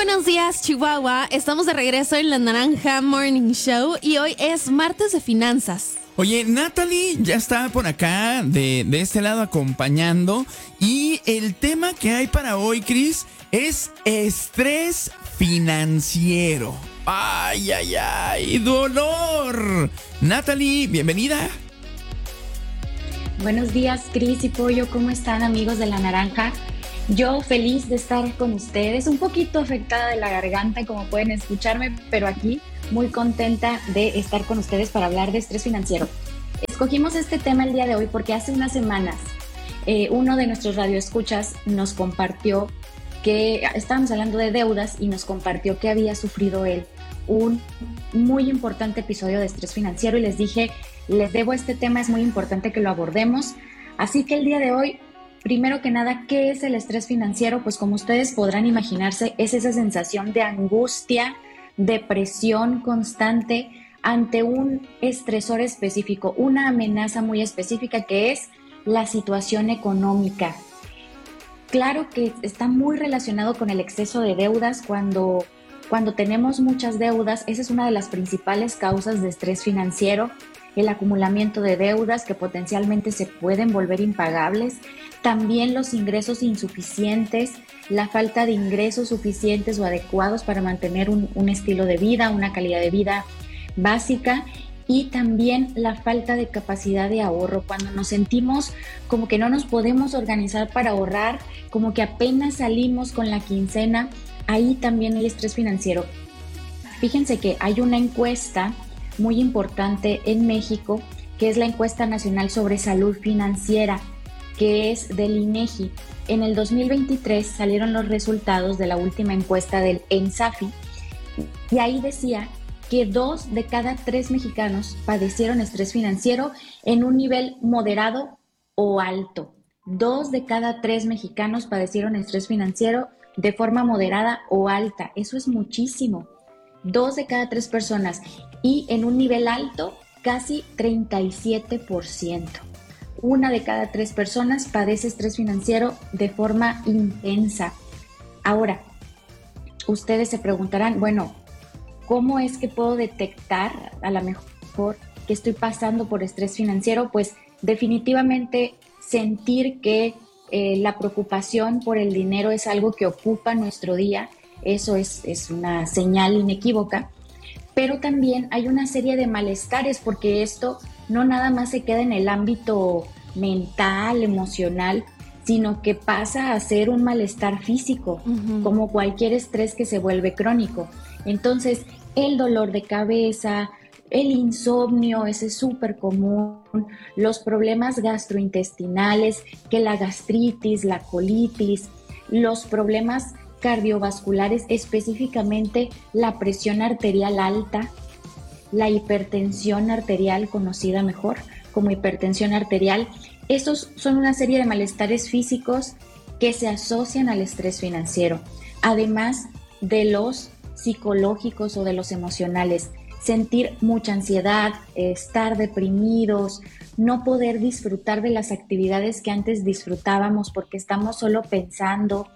buenos días, Chihuahua. Estamos de regreso en La Naranja Morning Show y hoy es martes de finanzas. Oye, Natalie ya está por acá, de este lado acompañando. Y el tema que hay para hoy, Cris, es estrés financiero. ¡Ay, ay, ay! ¡Dolor! Natalie, bienvenida. Buenos días, Cris y Pollo. ¿Cómo están, amigos de La Naranja? Yo feliz de estar con ustedes, un poquito afectada de la garganta, como pueden escucharme, pero aquí muy contenta de estar con ustedes para hablar de estrés financiero. Escogimos este tema el día de hoy porque hace unas semanas uno de nuestros radioescuchas nos compartió que estábamos hablando de deudas y nos compartió que había sufrido él un muy importante episodio de estrés financiero y les dije, les debo este tema, es muy importante que lo abordemos. Así que el día de hoy, primero que nada, ¿qué es el estrés financiero? Pues como ustedes podrán imaginarse, es esa sensación de angustia, depresión constante ante un estresor específico, una amenaza muy específica que es la situación económica. Claro que está muy relacionado con el exceso de deudas. Cuando tenemos muchas deudas, esa es una de las principales causas de estrés financiero, el acumulamiento de deudas que potencialmente se pueden volver impagables. También los ingresos insuficientes, la falta de ingresos suficientes o adecuados para mantener un estilo de vida, una calidad de vida básica, y también la falta de capacidad de ahorro, cuando nos sentimos como que no nos podemos organizar para ahorrar, como que apenas salimos con la quincena, ahí también hay estrés financiero. Fíjense que hay una encuesta muy importante en México, que es la encuesta nacional sobre salud financiera, que es del INEGI. En el 2023 salieron los resultados de la última encuesta del ENSAFI y ahí decía que 2 de cada 3 mexicanos padecieron estrés financiero en un nivel moderado o alto. 2 de cada 3 mexicanos padecieron estrés financiero de forma moderada o alta. Eso es muchísimo. 2 de cada 3 personas. Y en un nivel alto, casi 37%. 1 de cada 3 personas padece estrés financiero de forma intensa. Ahora, ustedes se preguntarán, bueno, ¿cómo es que puedo detectar a lo mejor que estoy pasando por estrés financiero? Pues definitivamente sentir que la preocupación por el dinero es algo que ocupa nuestro día, eso es una señal inequívoca. Pero también hay una serie de malestares, porque esto no nada más se queda en el ámbito mental, emocional, sino que pasa a ser un malestar físico, como cualquier estrés que se vuelve crónico. Entonces, el dolor de cabeza, el insomnio, ese es súper común, los problemas gastrointestinales, que la gastritis, la colitis, los problemas cardiovasculares, específicamente la presión arterial alta, la hipertensión arterial, conocida mejor como hipertensión arterial. Estos son una serie de malestares físicos que se asocian al estrés financiero, además de los psicológicos o de los emocionales. Sentir mucha ansiedad, estar deprimidos, no poder disfrutar de las actividades que antes disfrutábamos porque estamos solo pensando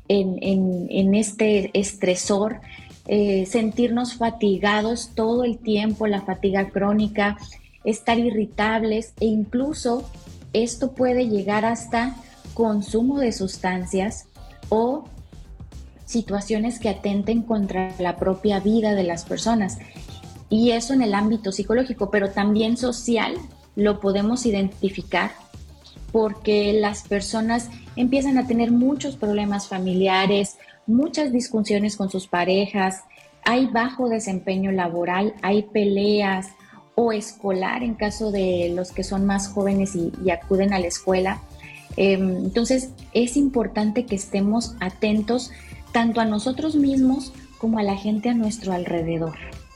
en este estresor, sentirnos fatigados todo el tiempo, la fatiga crónica, estar irritables, e incluso esto puede llegar hasta consumo de sustancias o situaciones que atenten contra la propia vida de las personas. Y eso en el ámbito psicológico, pero también social lo podemos identificar porque las personas empiezan a tener muchos problemas familiares, muchas discusiones con sus parejas, hay bajo desempeño laboral, hay peleas o escolar en caso de los que son más jóvenes y acuden a la escuela. Entonces es importante que estemos atentos tanto a nosotros mismos como a la gente a nuestro alrededor.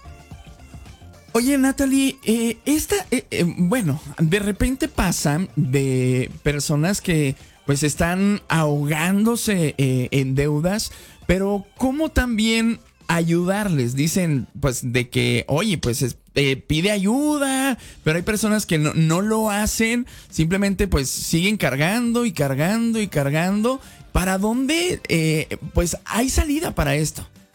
Oye, Natalie, bueno, de repente pasa de personas que pues están ahogándose en deudas, pero ¿cómo también ayudarles? Dicen pues de que, oye, pues pide ayuda, pero hay personas que no lo hacen, simplemente pues siguen cargando y cargando y cargando. ¿Para dónde pues hay salida para esto?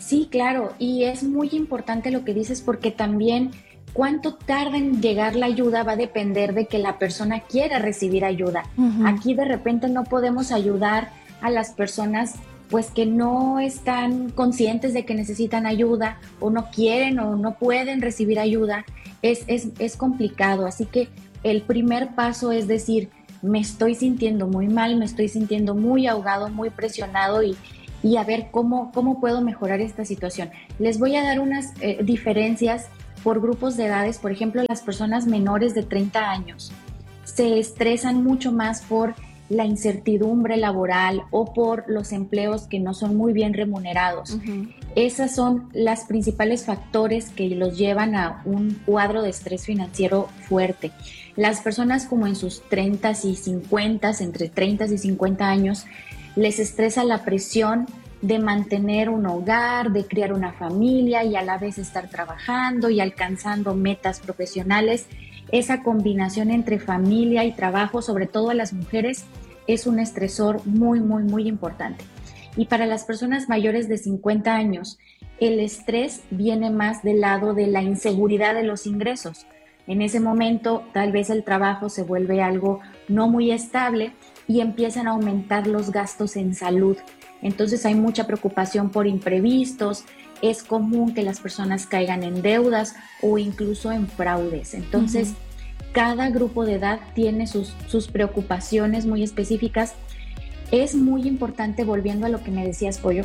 Sí, claro, y es muy importante lo que dices porque también cuánto tarda en llegar la ayuda va a depender de que la persona quiera recibir ayuda. Ujú. Aquí de repente no podemos ayudar a las personas pues que no están conscientes de que necesitan ayuda o no quieren o no pueden recibir ayuda. Es complicado, así que el primer paso es decir, me estoy sintiendo muy mal, me estoy sintiendo muy ahogado, muy presionado y a ver cómo puedo mejorar esta situación. Les voy a dar unas diferencias por grupos de edades. Por ejemplo, las personas menores de 30 años se estresan mucho más por la incertidumbre laboral o por los empleos que no son muy bien remunerados. Ujú. Esas son las principales factores que los llevan a un cuadro de estrés financiero fuerte. Las personas como en sus 30 y 50, entre 30 y 50 años, les estresa la presión de mantener un hogar, de criar una familia y a la vez estar trabajando y alcanzando metas profesionales. Esa combinación entre familia y trabajo, sobre todo a las mujeres, es un estresor muy, muy, muy importante. Y para las personas mayores de 50 años, el estrés viene más del lado de la inseguridad de los ingresos. En ese momento, tal vez el trabajo se vuelve algo no muy estable y empiezan a aumentar los gastos en salud. Entonces hay mucha preocupación por imprevistos, es común que las personas caigan en deudas o incluso en fraudes. Entonces, cada grupo de edad tiene sus preocupaciones muy específicas. Es muy importante, volviendo a lo que me decías, Pollo,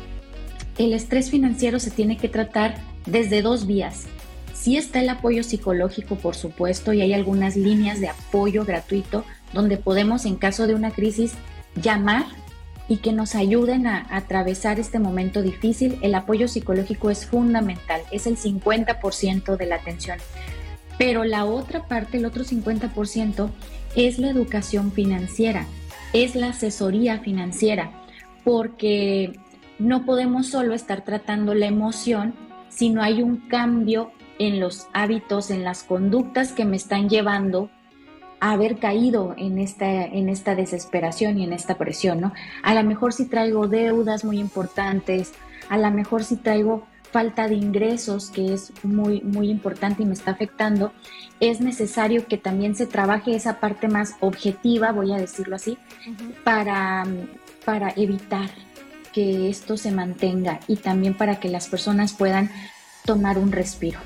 el estrés financiero se tiene que tratar desde dos vías. Sí está el apoyo psicológico, por supuesto, y hay algunas líneas de apoyo gratuito donde podemos, en caso de una crisis, llamar y que nos ayuden a atravesar este momento difícil. El apoyo psicológico es fundamental, es el 50% de la atención. Pero la otra parte, el otro 50%, es la educación financiera, es la asesoría financiera, porque no podemos solo estar tratando la emoción si no hay un cambio en los hábitos, en las conductas que me están llevando a haber caído en esta desesperación y en esta presión, ¿no? A lo mejor si traigo deudas muy importantes, a lo mejor si traigo falta de ingresos, que es muy, muy importante y me está afectando, es necesario que también se trabaje esa parte más objetiva, voy a decirlo así, para evitar que esto se mantenga y también para que las personas puedan tomar un respiro.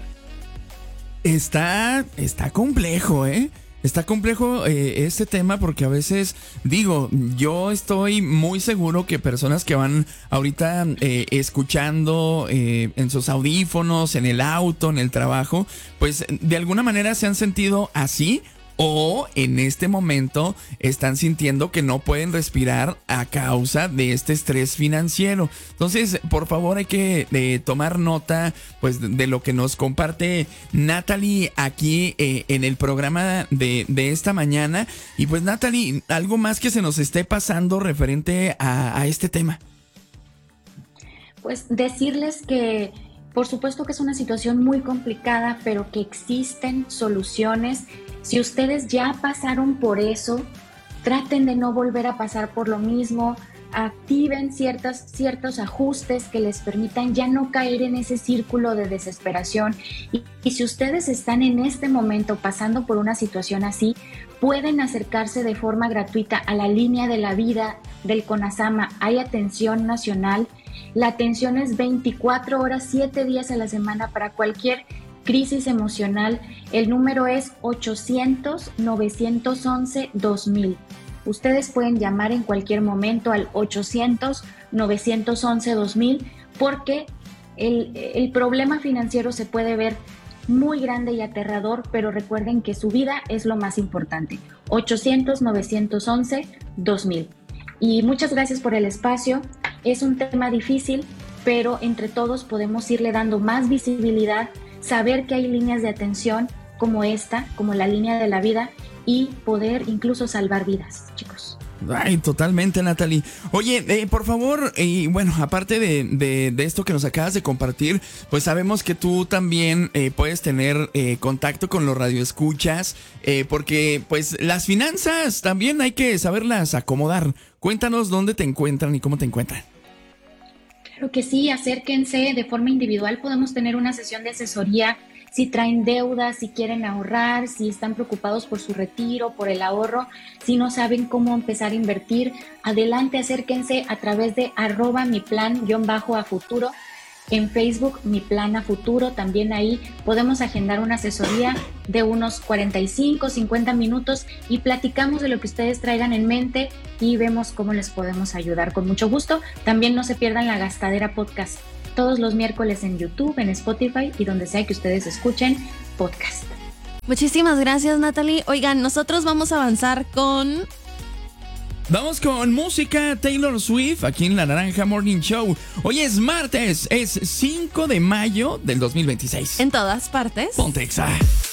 Está complejo, ¿eh? Está complejo este tema porque a veces digo, yo estoy muy seguro que personas que van ahorita escuchando en sus audífonos, en el auto, en el trabajo, pues de alguna manera se han sentido así. O en este momento están sintiendo que no pueden respirar a causa de este estrés financiero. Entonces, por favor, hay que tomar nota pues de lo que nos comparte Natalie aquí en el programa de esta mañana. Y pues, Natalie, algo más que se nos esté pasando referente a este tema. Pues decirles que por supuesto que es una situación muy complicada, pero que existen soluciones. Si ustedes ya pasaron por eso, traten de no volver a pasar por lo mismo, activen ciertos ajustes que les permitan ya no caer en ese círculo de desesperación. Y si ustedes están en este momento pasando por una situación así, pueden acercarse de forma gratuita a la línea de la vida del CONASAMA. Hay atención nacional. La atención es 24 horas, 7 días a la semana para cualquier crisis emocional. El número es 800-911-2000. Ustedes pueden llamar en cualquier momento al 800-911-2000 porque el problema financiero se puede ver muy grande y aterrador, pero recuerden que su vida es lo más importante. 800-911-2000. Y muchas gracias por el espacio. Es un tema difícil, pero entre todos podemos irle dando más visibilidad, saber que hay líneas de atención como esta, como la línea de la vida, y poder incluso salvar vidas, chicos. Ay, totalmente, Natalie. Oye, por favor, y bueno, aparte de esto que nos acabas de compartir, pues sabemos que tú también puedes tener contacto con los radioescuchas, porque pues las finanzas también hay que saberlas acomodar. Cuéntanos dónde te encuentran y cómo te encuentran. Claro que sí, acérquense de forma individual, podemos tener una sesión de asesoría si traen deudas, si quieren ahorrar, si están preocupados por su retiro, por el ahorro, si no saben cómo empezar a invertir. Adelante, acérquense a través de @miplan_a futuro. En Facebook, Mi Plan a Futuro, también ahí podemos agendar una asesoría de unos 45, 50 minutos y platicamos de lo que ustedes traigan en mente y vemos cómo les podemos ayudar con mucho gusto. También no se pierdan La Gastadera Podcast, todos los miércoles en YouTube, en Spotify y donde sea que ustedes escuchen podcast. Muchísimas gracias, Natalie. Oigan, nosotros vamos a avanzar con... Vamos con música. Taylor Swift aquí en La Naranja Morning Show. Hoy es martes, es 5 de mayo del 2026. En todas partes. Ponte Exa.